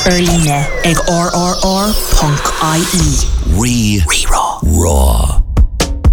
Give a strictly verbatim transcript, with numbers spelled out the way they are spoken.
Berlíne ag R R R dot I E. Rí. Rí Raw. Raw.